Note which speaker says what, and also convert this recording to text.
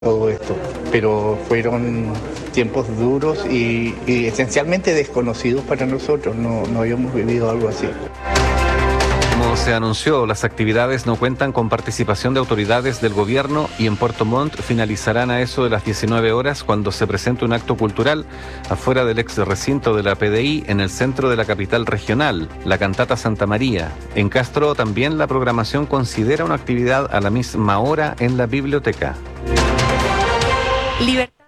Speaker 1: todo esto, pero fueron tiempos duros y esencialmente desconocidos para nosotros, no habíamos vivido algo así.
Speaker 2: Como se anunció, las actividades no cuentan con participación de autoridades del gobierno y en Puerto Montt finalizarán a eso de las 19 horas cuando se presente un acto cultural afuera del ex recinto de la PDI en el centro de la capital regional, la Cantata Santa María. En Castro también la programación considera una actividad a la misma hora en la biblioteca.
Speaker 3: Libertad.